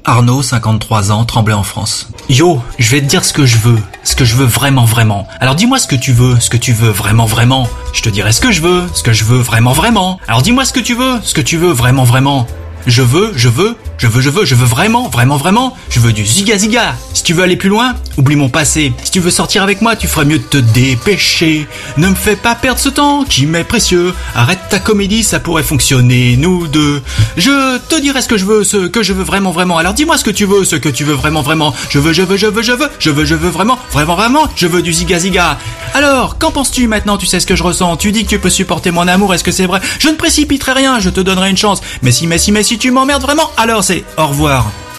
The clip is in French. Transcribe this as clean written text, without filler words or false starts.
Arnaud, 53 ans, Tremblay en France. Yo, je vais te dire ce que je veux vraiment vraiment. Alors dis-moi ce que tu veux vraiment vraiment. Je te dirai ce que je veux vraiment vraiment. Alors dis-moi ce que tu veux vraiment vraiment. Je veux vraiment, vraiment, vraiment. Je veux du ziga ziga. Si tu veux aller plus loin, oublie mon passé. Si tu veux sortir avec moi, tu ferais mieux de te dépêcher. Ne me fais pas perdre ce temps qui m'est précieux. Arrête ta comédie, ça pourrait fonctionner, nous deux. Je te dirai ce que je veux vraiment, vraiment. Alors dis-moi ce que tu veux vraiment, vraiment. Je veux vraiment, vraiment, vraiment. Je veux du ziga ziga. Alors, qu'en penses-tu maintenant? Tu sais ce que je ressens. Tu dis que tu peux supporter mon amour, est-ce que c'est vrai? Je ne précipiterai rien, je te donnerai une chance. Mais si tu m'emmerdes vraiment, alors c'est au revoir.